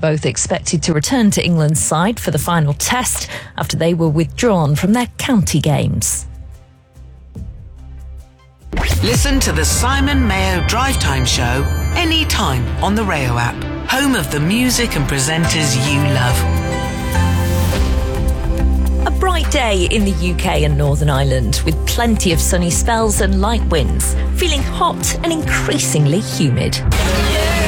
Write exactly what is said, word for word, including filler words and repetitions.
both expected to return to England's side for the final test after they were withdrawn from their county games. Listen to the Simon Mayo Drive Time Show anytime on the Rayo app, home of the music and presenters you love. A bright day in the U K and Northern Ireland with plenty of sunny spells and light winds, feeling hot and increasingly humid.